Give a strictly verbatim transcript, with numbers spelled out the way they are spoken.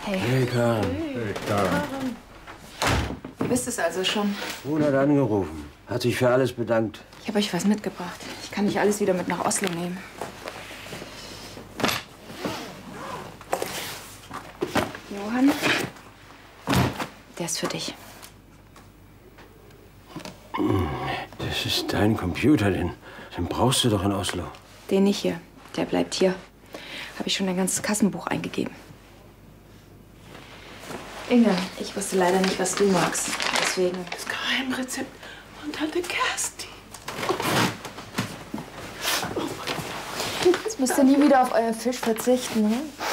Hey. Hey, Karen. Hey, Karen. Ihr wisst es also schon. Bruder hat angerufen. Hat sich für alles bedankt. Ich habe euch was mitgebracht. Ich kann nicht alles wieder mit nach Oslo nehmen. Johann, der ist für dich. Das ist dein Computer, den, den brauchst du doch in Oslo. Den nicht hier. Der bleibt hier. Habe ich schon ein ganzes Kassenbuch eingegeben. Inge, ich wusste leider nicht, was du magst. Deswegen. Das Geheimrezept von Tante Kerstin. Jetzt müsst ihr nie wieder auf euren Fisch verzichten, ne?